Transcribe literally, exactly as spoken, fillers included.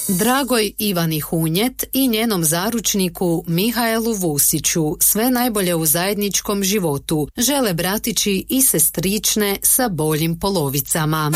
Dragoj Ivani Hunjet i njenom zaručniku Mihaelu Vusiću sve najbolje u zajedničkom životu žele bratići i sestrične sa boljim polovicama.